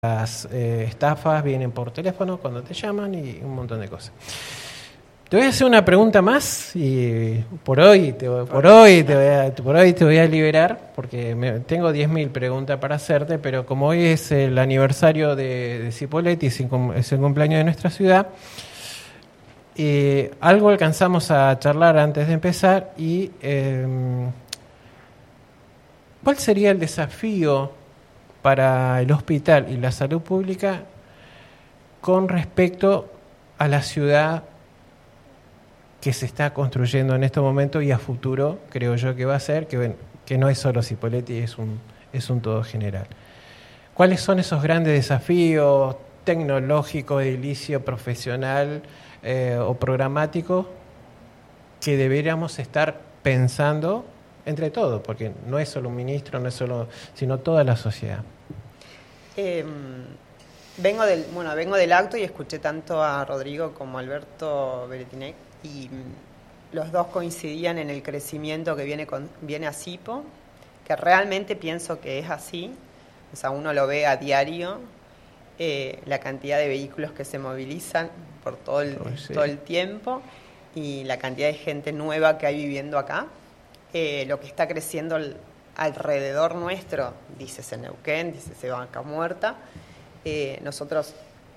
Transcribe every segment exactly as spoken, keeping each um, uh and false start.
Las eh, estafas vienen por teléfono cuando te llaman y un montón de cosas. Te voy a hacer una pregunta más y por hoy te, por hoy te voy a, por hoy te voy a liberar porque me, tengo diez mil preguntas para hacerte, pero como hoy es el aniversario de, de Cipolletti, es, es el cumpleaños de nuestra ciudad, eh, algo alcanzamos a charlar antes de empezar y eh, ¿cuál sería el desafío para el hospital y la salud pública con respecto a la ciudad que se está construyendo en este momento y a futuro, creo yo que va a ser, que, bueno, que no es solo Cipolletti, es un, es un todo general? ¿Cuáles son esos grandes desafíos tecnológicos, edilicio, profesional eh, o programático que deberíamos estar pensando entre todos? Porque no es solo un ministro, no es solo, sino toda la sociedad. Eh, vengo del, bueno, vengo del acto y escuché tanto a Rodrigo como a Alberto Beretinec y los dos coincidían en el crecimiento que viene, con, viene a Cipo, que realmente pienso que es así. O sea, uno lo ve a diario, eh, la cantidad de vehículos que se movilizan por todo el, oh, sí. todo el tiempo y la cantidad de gente nueva que hay viviendo acá. Eh, lo que está creciendo al, alrededor nuestro, dícese Neuquén, dícese Vaca Muerta, eh, nosotros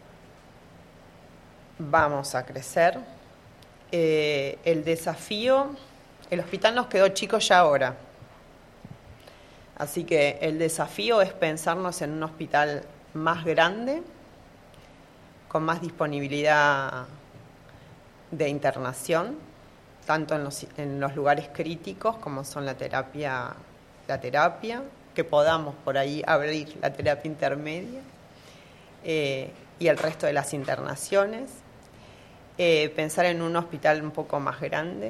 vamos a crecer. Eh, el desafío, el hospital nos quedó chico ya ahora, así que el desafío es pensarnos en un hospital más grande, con más disponibilidad de internación, tanto en los, en los lugares críticos como son la terapia, la terapia, que podamos por ahí abrir la terapia intermedia eh, y el resto de las internaciones. Eh, pensar en un hospital un poco más grande.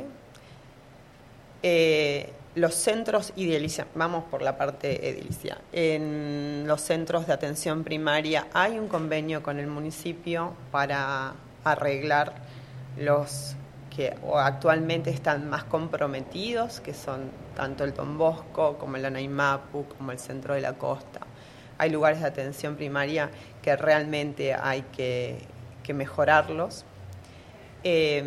Eh, los centros edilicia, vamos por la parte edilicia. En los centros de atención primaria hay un convenio con el municipio para arreglar los que actualmente están más comprometidos, que son tanto el Don Bosco como el Anaimapu, como el Centro de la Costa. Hay lugares de atención primaria que realmente hay que, que mejorarlos. Eh,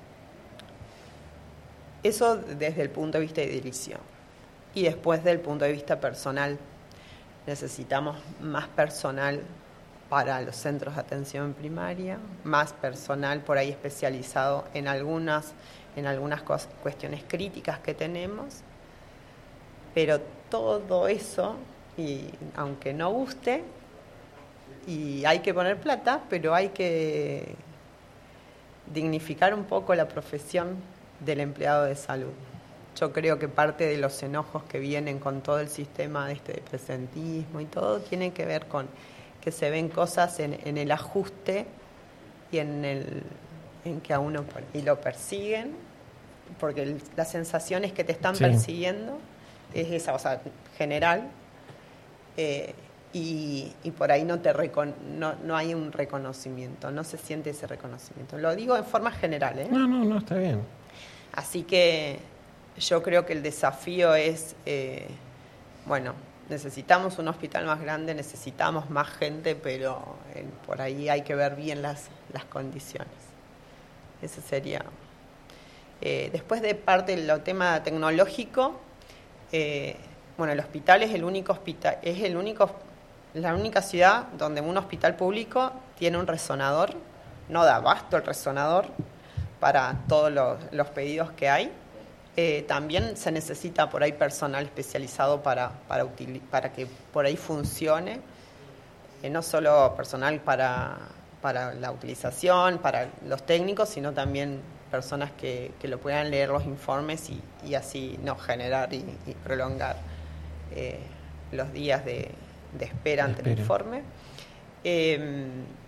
eso desde el punto de vista edilicio. Y después del punto de vista personal, necesitamos más personal para los centros de atención primaria, más personal por ahí especializado en algunas, en algunas cos- cuestiones críticas que tenemos, pero todo eso, y aunque no guste, y hay que poner plata, pero hay que dignificar un poco la profesión del empleado de salud. Yo creo que parte de los enojos que vienen con todo el sistema este de presentismo y todo tiene que ver con que se ven cosas en, en el ajuste y en el en que a uno y lo persiguen, porque el, las sensaciones que te están sí. persiguiendo es esa, o sea, general, eh, y, y por ahí no, te recon, no, no hay un reconocimiento, no se siente ese reconocimiento. Lo digo en forma general, ¿eh? No, no, no, está bien. Así que yo creo que el desafío es, eh, bueno, necesitamos un hospital más grande, necesitamos más gente, pero eh, por ahí hay que ver bien las, las condiciones. Ese sería. Eh, después de parte del tema tecnológico, eh, bueno, el hospital es el único hospital, es el único, la única ciudad donde un hospital público tiene un resonador, no da abasto el resonador para todos los, los pedidos que hay. Eh, también se necesita por ahí personal especializado para, para, util, para que por ahí funcione, eh, no solo personal para, para la utilización, para los técnicos, sino también personas que, que lo puedan leer los informes y, y así no generar y, y prolongar eh, los días de, de espera ante el informe. Eh,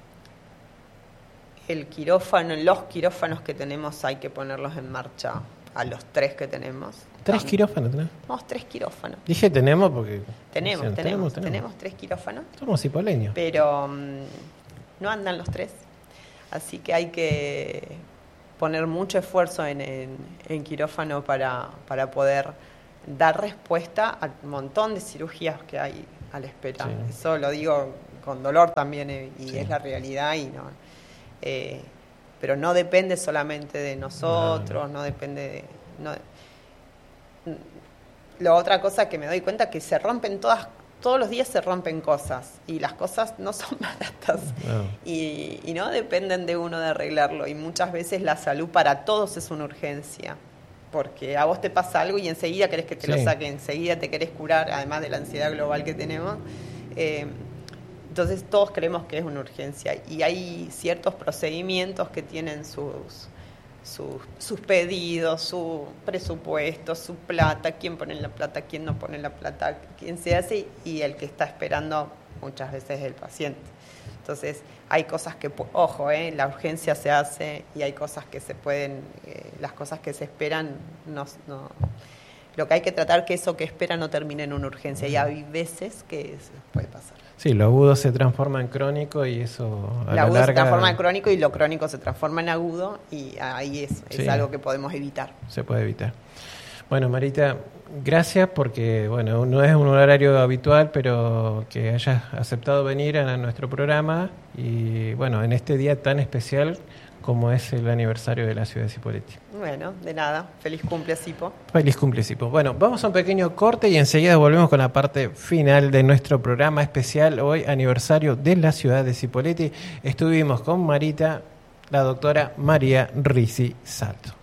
el quirófano, los quirófanos que tenemos hay que ponerlos en marcha. A los tres que tenemos. ¿Tres quirófanos tenemos? Tenemos tres quirófanos. Dije tenemos porque... Tenemos, o sea, tenemos, tenemos, tenemos, tenemos. tres quirófanos. Somos cipoleños. Pero um, no andan los tres. Así que hay que poner mucho esfuerzo en, en, en quirófano para, para poder dar respuesta al montón de cirugías que hay a la espera. Sí. Eso lo digo con dolor también, eh, y sí. es la realidad, y no, eh, pero no depende solamente de nosotros, no, no. no depende de... No, la otra cosa que me doy cuenta es que se rompen todas, todos los días se rompen cosas, y las cosas no son baratas, no. Y, y no dependen de uno de arreglarlo, y muchas veces la salud para todos es una urgencia, porque a vos te pasa algo y enseguida querés que te sí. lo saquen, enseguida te querés curar, además de la ansiedad global que tenemos. Eh, entonces todos creemos que es una urgencia, y hay ciertos procedimientos que tienen sus... Sus, sus pedidos, su presupuesto, su plata, quién pone la plata, quién no pone la plata, quién se hace, y el que está esperando muchas veces es el paciente. Entonces hay cosas que, ojo, eh, la urgencia se hace, y hay cosas que se pueden, eh, las cosas que se esperan, no, no, lo que hay que tratar que eso que espera no termine en una urgencia, y hay veces que eso puede pasar. Sí, lo agudo se transforma en crónico, y eso a lo la agudo larga... se transforma en crónico, y lo crónico se transforma en agudo, y ahí es, es sí, algo que podemos evitar. Se puede evitar. Bueno, Marita, gracias, porque bueno, no es un horario habitual, pero que hayas aceptado venir a nuestro programa, y bueno, en este día tan especial como es el aniversario de la ciudad de Cipolletti. Bueno, de nada. Feliz cumple, Cipo. Feliz cumple, Cipo. Bueno, vamos a un pequeño corte y enseguida volvemos con la parte final de nuestro programa especial, hoy aniversario de la ciudad de Cipolletti. Estuvimos con Marita, la doctora María Rizzi Salto.